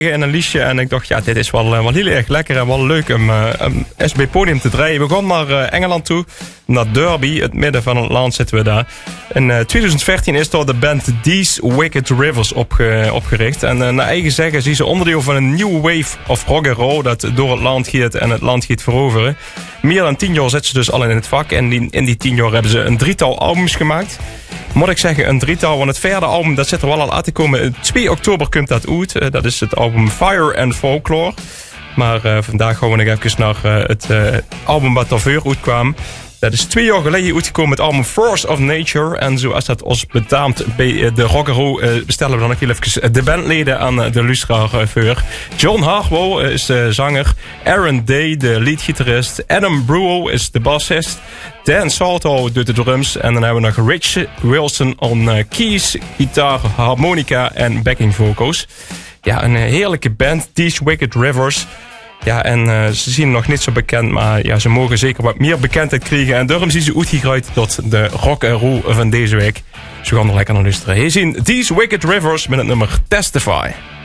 in een liedje en ik dacht, ja, dit is wel heel erg lekker en wel leuk om SB Podium te draaien. We gaan naar Engeland toe, naar Derby, het midden van het land zitten we daar. In 2014 is door de band These Wicked Rivers opgericht. En naar eigen zeggen zien ze onderdeel van een new wave of rock and roll dat door het land gaat en het land gaat veroveren. Meer dan 10 jaar zitten ze dus al in het vak en in die 10 jaar hebben ze een 3-tal albums gemaakt. Moet ik zeggen, een 3-tal, want het vierde album dat zit er wel al aan te komen. 2 oktober komt dat uit. Dat is het album Fire and Folklore. Maar vandaag gaan we nog even naar het album wat daarvoor uitkwam. Dat is 2 jaar geleden uitgekomen, het album Force of Nature. En zoals dat ons betaamt bij de rock'n'roll bestellen we dan ook heel even de bandleden aan de luisteraar voor. John Hartwell is de zanger. Aaron Day, de leadgitarist. Adam Brewell is de bassist. Dan Salto doet de drums. En dan hebben we nog Rich Wilson on keys, gitaar, harmonica en backing vocals. Ja, een heerlijke band, These Wicked Rivers. Ja, en ze zien nog niet zo bekend, maar ja, ze mogen zeker wat meer bekendheid krijgen. En daarom zien ze uitgegroeid tot de rock and roll van deze week. Dus we gaan er lekker naar luisteren. Hier zien These Wicked Rivers met het nummer Testify.